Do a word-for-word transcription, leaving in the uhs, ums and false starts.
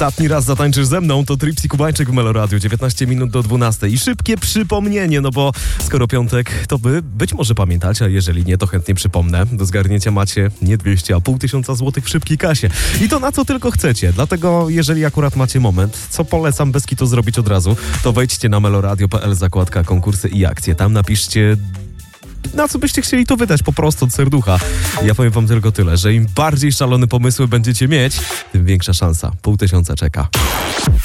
Ostatni raz zatańczysz ze mną, to Tripsy Kubańczyk w Meloradiu, dziewiętnaście minut do dwunastej. I szybkie przypomnienie, no bo skoro piątek, to wy być może pamiętacie, a jeżeli nie, to chętnie przypomnę. Do zgarnięcia macie nie dwieście, a pół tysiąca złotych w szybkiej kasie. I to na co tylko chcecie. Dlatego, jeżeli akurat macie moment, co polecam bez kitu zrobić od razu, to wejdźcie na meloradio kropka p l, zakładka konkursy i akcje. Tam napiszcie, na co byście chcieli to wydać, po prostu od serducha. Ja powiem wam tylko tyle, że im bardziej szalone pomysły będziecie mieć, tym większa szansa. Pół tysiąca czeka.